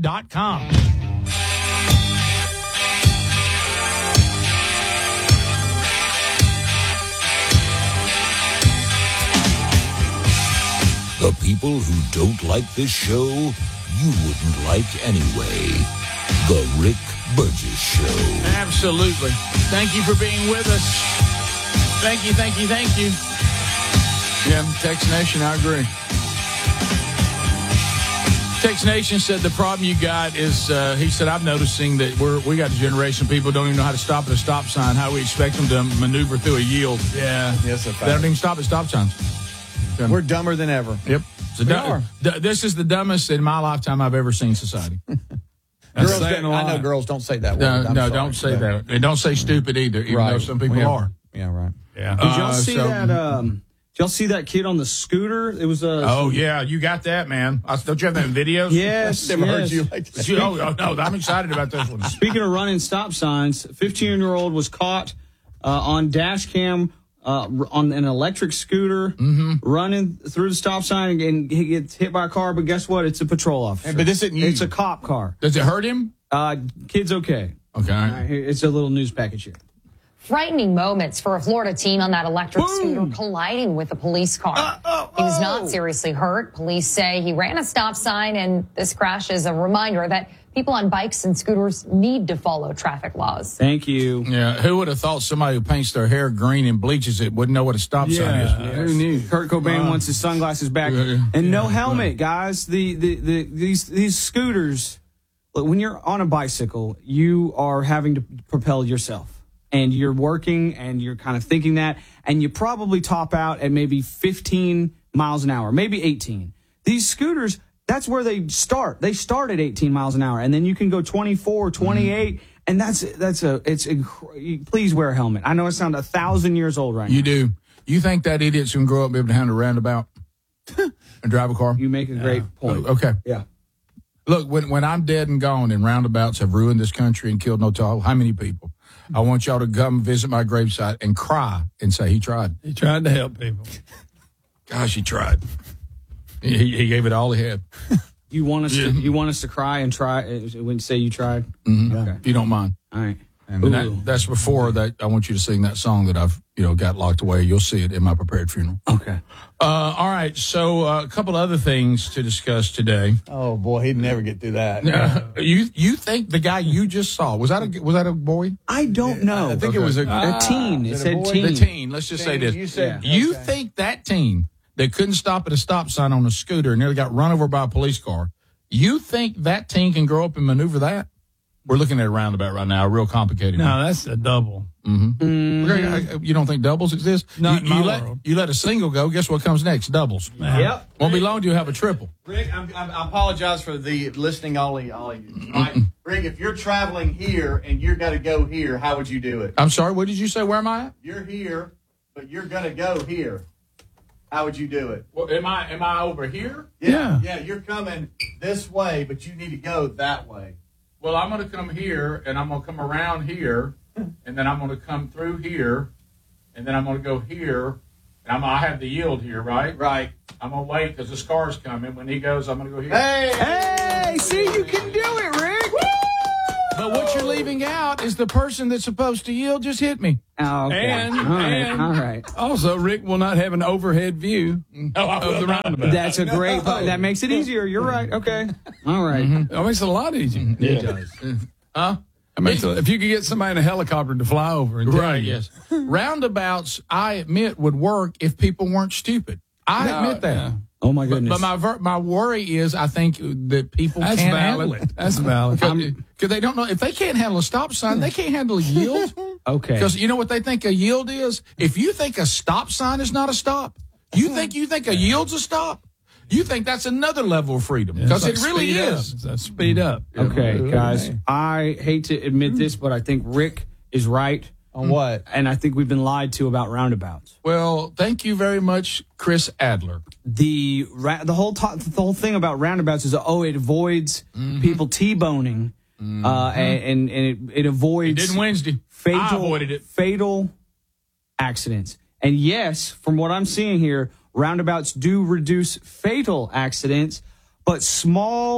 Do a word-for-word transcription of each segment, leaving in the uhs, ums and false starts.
dot com. The people who don't like this show, you wouldn't like anyway. The Rick Burgess Show. Absolutely. Thank you for being with us. Thank you, thank you, thank you. Yeah, Tex Nation, I agree. Tex Nation said the problem you got is, uh, he said, I'm noticing that we're, we got a generation of people don't even know how to stop at a stop sign. How we expect them to maneuver through a yield. Yeah, yes, a fact. They don't even stop at stop signs. We're dumber than ever. Yep. We du- are. d- this is the dumbest in my lifetime I've ever seen society. Girls don't, I know girls don't say that word. No, I'm no sorry. don't say Yeah. that. And don't say stupid either, even Right. though some people We have- are. Yeah, right. Yeah. Did y'all Uh, see so- that? Um, did y'all see that kid on the scooter? It was a. Oh, yeah, you got that, man. I, don't you have that in videos? Yes. Never yes. heard you like that. You- oh, oh, no, I'm excited about this one. Speaking of running stop signs, fifteen-year-old was caught uh, on dash cam uh, on an electric scooter Mm-hmm. running through the stop sign, and he gets hit by a car. But guess what? It's a patrol officer. But this isn't you. It's a cop car. Does it hurt him? Uh, kid's okay. Okay. All right, here- it's a little news package here. Frightening moments for a Florida teen on that electric scooter colliding with a police car. Uh, oh, He was oh. not seriously hurt. Police say he ran a stop sign, and this crash is a reminder that people on bikes and scooters need to follow traffic laws. Thank you. Yeah, who would have thought somebody who paints their hair green and bleaches it wouldn't know what a stop sign is? Who knew? Kurt Cobain wants his sunglasses back, Yeah, yeah. and no helmet, guys. The, the the these these scooters. Look, when you're on a bicycle, you are having to propel yourself, and you're working, and you're kind of thinking that, and you probably top out at maybe fifteen miles an hour, maybe eighteen. These scooters, that's where they start. They start at eighteen miles an hour, and then you can go twenty-four, twenty-eight, Mm-hmm. and that's that's a it's. Inc- please wear a helmet. I know it sounds a thousand years old right You now. do. You think that idiot's going to grow up and be able to handle a roundabout and drive a car? You make a great point. Okay. Yeah. Look, when when I'm dead and gone and roundabouts have ruined this country and killed no tall, how many people? I want y'all to come visit my gravesite and cry and say he tried. He tried to help people. Gosh, he tried. He, he gave it all he had. You want us Yeah. to you want us to cry and try uh, when you say you tried? Mhm. Okay. If you don't mind. All right. And that, that's before that. I want you to sing that song that I've you know got locked away. You'll see it in my prepared funeral. Okay. Uh, all right. So uh, a couple other things to discuss today. Oh boy, he'd never get through that. Uh, you you think the guy you just saw was that a was that a boy? I don't know. I think it Okay. was a, a teen. It is it a said boy? teen. The teen. Let's just say Teen, this. you said- You okay. think that teen that couldn't stop at a stop sign on a scooter and nearly got run over by a police car? You think that teen can grow up and maneuver that? We're looking at a roundabout right now, a real complicated. No, that's a double. Mm-hmm. You don't think doubles exist? Not you, in you my let world. you let a single go. Guess what comes next? Doubles. Yep. Won't be long till you have a triple. Rick, I'm, I'm, I apologize for the listening only. All of you. Right? Rick, if you're traveling here and you're going to go here, how would you do it? I'm sorry. What did you say? Where am I at? You're here, but you're going to go here. How would you do it? Well, am I am I over here? Yeah. Yeah, you're coming this way, but you need to go that way. Well, I'm going to come here, and I'm going to come around here, and then I'm going to come through here, and then I'm going to go here, and I'm, I have the yield here, right? Right. I'm going to wait because this car's coming. When he goes, I'm going to go here. Hey! Hey, see, you can do it, Rick. But what you're leaving out is the person that's supposed to yield just hit me. Oh, okay. And- all right, and- all right. Also, Rick will not have an overhead view No, I of the roundabout. That's a great. That makes it easier. You're right. Okay. All right. That makes it a lot easier. It does. Huh? I mean, so if you could get somebody in a helicopter to fly over and tell Right, you. yes. Roundabouts, I admit, would work if people weren't stupid. I No, admit that. yeah. Oh my But, goodness. but my ver- my worry is I think that people That's can't valid. handle it. That's valid. Because they don't know. If they can't handle a stop sign, they can't handle a yield. okay. Because you know what they think a yield is? If you think a stop sign is not a stop, you think you think a yield's a stop, you think that's another level of freedom. Because It's it like really speed up. is. It's a speed up. Okay, guys. I hate to admit this, but I think Rick is right, On what? and I think we've been lied to about roundabouts. Well, thank you very much, Chris Adler. The ra- the whole to- the whole thing about roundabouts is oh, it avoids people t-boning, uh, and and it, it avoids It didn't Wednesday. I fatal avoided it. fatal accidents. And yes, from what I'm seeing here, roundabouts do reduce fatal accidents, but small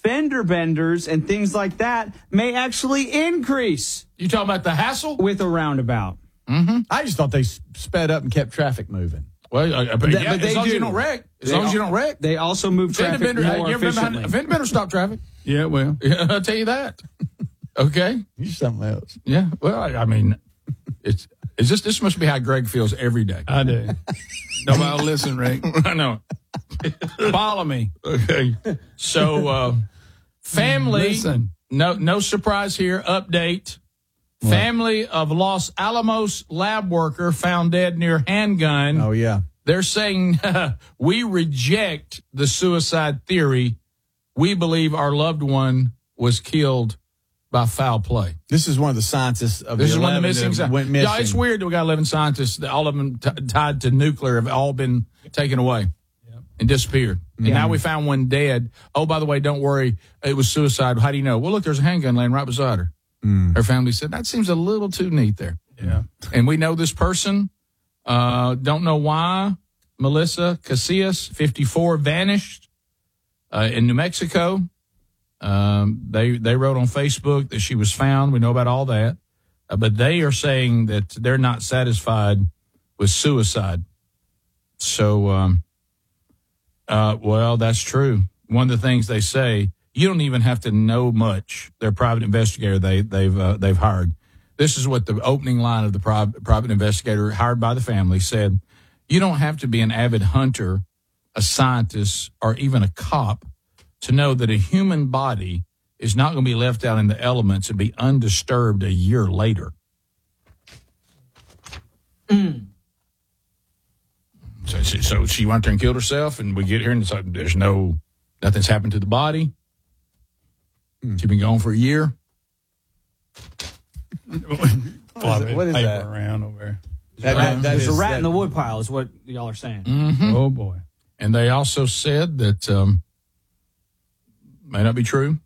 fender benders and things like that may actually increase. You talking about the hassle? With a roundabout. Mm-hmm. I just thought they sped up and kept traffic moving. Well, uh, but, That- yeah, but they as long as do. you don't wreck. As They long as you al- don't wreck. They also move Fender traffic bender, more you ever been efficiently. behind, fender bender stop traffic. Yeah, well. Yeah, I'll tell you that. Okay. You something else. Yeah. Well, I, I mean, it's it's just this must be how Greg feels every day. I do. Nobody will listen, Rick. I know. Follow me. Okay. So, uh, family. Listen. No, no surprise here. Update. What? Family of Los Alamos lab worker found dead near handgun. Oh, yeah. They're saying we reject the suicide theory. We believe our loved one was killed by foul play. This is one of the scientists of This the is one of the eleven missing. that went missing. Yeah, it's weird that we got eleven scientists. That all of them t- tied to nuclear have all been taken away yep. and disappeared. And yeah. now we found one dead. Oh, by the way, don't worry, it was suicide. How do you know? Well, look, there's a handgun laying right beside her. Mm. Her family said that seems a little too neat there. Yeah, and we know this person. Uh, don't know why. Melissa Casillas, fifty-four, vanished uh, in New Mexico. Um, they they wrote on Facebook that she was found. We know about all that, uh, but they are saying that they're not satisfied with suicide. So, um, uh, well, that's true. One of the things they say, you don't even have to know much. Their private investigator they they've uh, they've hired. This is what the opening line of the private private investigator hired by the family said. You don't have to be an avid hunter, a scientist, or even a cop to know that a human body is not going to be left out in the elements and be undisturbed a year later. Mm. So, so she went there and killed herself, and we get here and it's like, there's no, nothing's happened to the body. Mm. She's been gone for a year. What is, it, what is that? Around over there. That, that, There's is, a rat that, in the woodpile is what y'all are saying. Mm-hmm. Oh, boy. And they also said that, um, may not be true,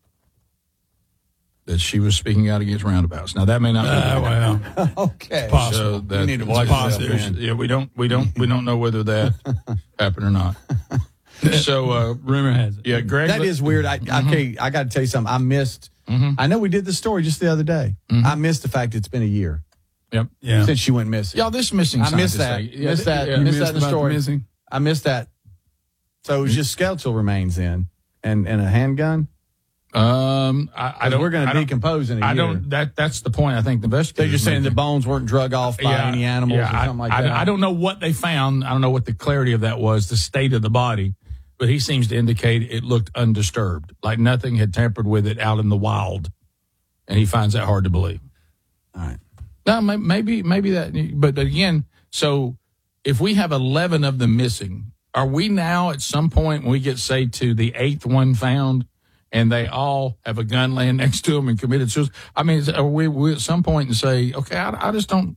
that she was speaking out against roundabouts. Now, that may not be uh, true. Well, okay. It's possible. So that, we need to watch possible. Yeah, we don't, we don't, we don't know whether that happened or not. So, uh, rumor has it. Yeah, Greg. That is weird. I, mm-hmm. okay, I got to tell you something. I missed, mm-hmm. I know we did the story just the other day. Mm-hmm. I missed the fact it's been a year. Yep. Yeah. Since she went missing. Y'all, this missing I missed that. Thing. Missed that. Yeah, missed, missed that in the story. missing? I missed that. So it was just skeletal remains in and, and a handgun? Um, I, I don't. We're going I to don't- decompose in a I year. don't. That that's the point. I think the investigators. They're just saying making. the bones weren't drug off by Yeah, any animals yeah, or something like I, that. I, I don't know what they found. I don't know what the clarity of that was, the state of the body, but he seems to indicate it looked undisturbed, like nothing had tampered with it out in the wild, and he finds that hard to believe. All right. No, may- maybe maybe that, but, but again, so if we have eleven of them missing, are we now at some point when we get, say, to the eighth one found, and they all have a gun laying next to them and committed suicide? I mean, are we, we at some point and say, okay, I, I just don't,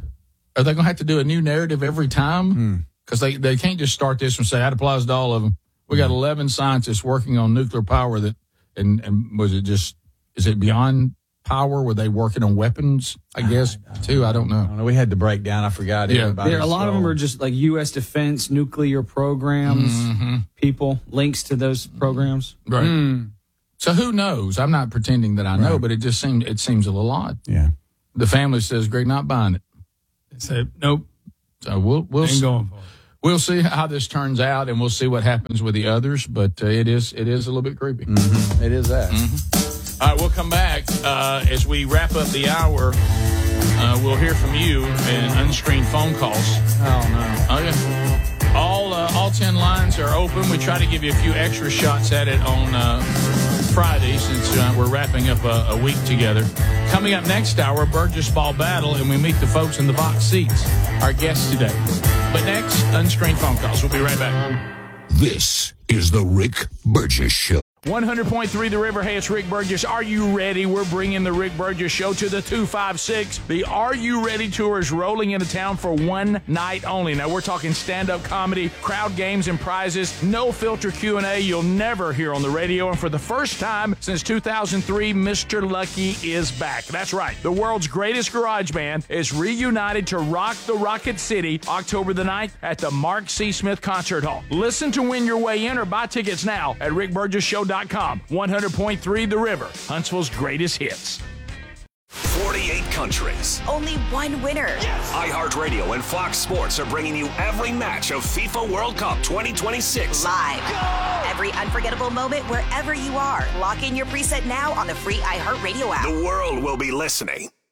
are they going to have to do a new narrative every time? Because they, they can't just start this and say, that applies to all of them. We got eleven scientists working on nuclear power that, and, and was it just, is it beyond power? Were they working on weapons, I guess, I, I too? I don't know. I don't know. We had to break down. I forgot. Yeah. There, a lot of them are just like U S defense, nuclear programs, Mm-hmm. people, links to those programs. Right. Mm. So who knows? I'm not pretending that I know, Right. but it just seems it seems a little odd. Yeah. The family says, "Greg, not buying it." They said, nope, So we'll we'll ain't see, going for it. we'll see how this turns out, and we'll see what happens with the others. But uh, it is it is a little bit creepy. Mm-hmm. It is that. Mm-hmm. All right, we'll come back uh, as we wrap up the hour. Uh, we'll hear from you and unscreened phone calls. Oh, no. Oh yeah. All uh, all ten lines are open. We try to give you a few extra shots at it on uh, Friday since uh, we're wrapping up a, a week together. Coming up next hour, Burgess Ball Battle, and we meet the folks in the box seats, our guests today. But next, unscreened phone calls. We'll be right back. This is the Rick Burgess Show. one hundred point three The River. Hey, it's Rick Burgess. Are you ready? We're bringing the Rick Burgess Show to the two five six. The Are You Ready Tour is rolling into town for one night only. Now, we're talking stand-up comedy, crowd games, and prizes. No filter Q and A you'll never hear on the radio. And for the first time since two thousand three, Mister Lucky is back. That's right. The world's greatest garage band is reunited to rock the Rocket City October the ninth at the Mark C. Smith Concert Hall. Listen to win your way in or buy tickets now at rick burgess show dot com. dot com. one hundred point three The River, Huntsville's greatest hits. forty-eight countries. Only one winner. Yes! iHeartRadio and Fox Sports are bringing you every match of FIFA World Cup twenty twenty-six. Live. Go! Every unforgettable moment wherever you are. Lock in your preset now on the free iHeartRadio app. The world will be listening.